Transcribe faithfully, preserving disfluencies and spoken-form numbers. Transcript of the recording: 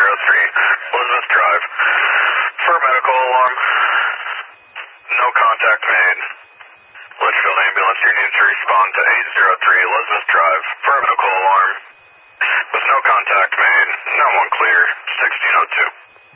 zero three, Elizabeth Drive. For medical alarm, no contact made. Litchfield ambulance, you need to respond to eight zero three, Elizabeth Drive. For medical alarm, with no contact made, no one clear, sixteen oh two.